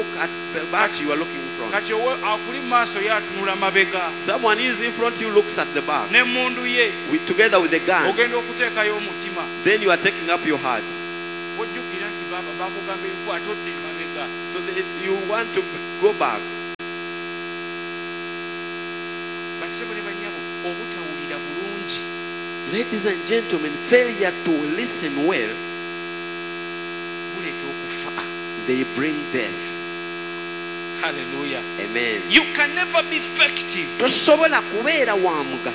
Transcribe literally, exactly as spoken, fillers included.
look at the back you are looking from. kati akuli maaso yatunula mabega Someone is in front, you looks at the back. n'emmundu ye With, together with the gun, ogenda okuteekayo omutima then you are taking up your heart. ojjukira nti baba bakugamba ebifu atodde mabega So that you want to go back. basebo ne banyabo obutawulira bulungi Ladies and gentlemen, failure to listen well, buleeta okufa. they bring death. Hallelujah. Amen. You can never be effective Tosobola kubeera wa mugaso